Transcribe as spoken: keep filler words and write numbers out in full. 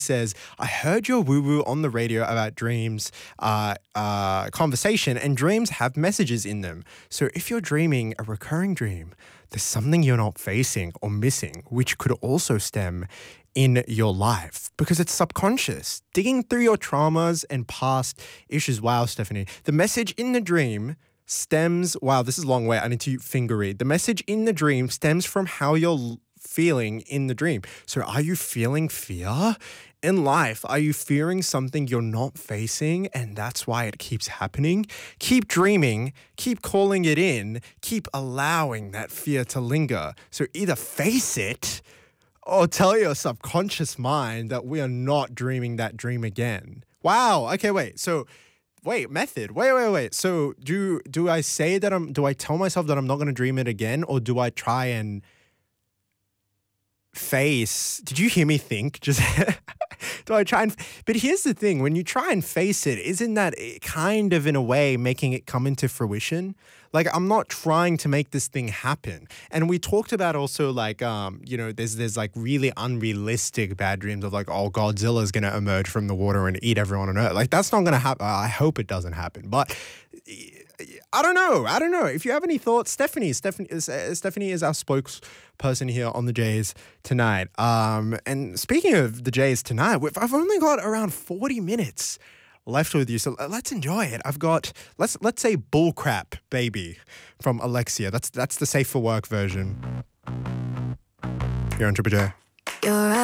says, I heard your woo-woo on the radio about dreams uh, uh, conversation, and dreams have messages in them. So if you're dreaming a recurring dream, there's something you're not facing or missing, which could also stem in your life because it's subconscious. Digging through your traumas and past issues. Wow, Stephanie. The message in the dream stems, wow, this is a long way. I need to finger read. The message in the dream stems from how you're feeling in the dream. So are you feeling fear in life? Are you fearing something you're not facing and that's why it keeps happening? Keep dreaming, keep calling it in, keep allowing that fear to linger. So either face it or tell your subconscious mind that we are not dreaming that dream again. Wow. Okay, wait. So Wait, method. Wait, wait, wait. So do do I say that I'm do I tell myself that I'm not going to dream it again, or do I try and face, did you hear me think? Just do I try and, but here's the thing, when you try and face it, isn't that kind of in a way making it come into fruition? Like, I'm not trying to make this thing happen. And we talked about also like, um, you know, there's there's like really unrealistic bad dreams of like, oh, Godzilla's going to emerge from the water and eat everyone on Earth. Like, that's not going to happen. I hope it doesn't happen. But I don't know. I don't know. If you have any thoughts, Stephanie, Stephanie is, uh, Stephanie is our spokesperson here on the Jays tonight. Um, and speaking of the Jays tonight, we've, I've only got around forty minutes left with you, so let's enjoy it. I've got let's let's say bullcrap baby from Alexia. That's that's the safe for work version. You're on Triple J. You're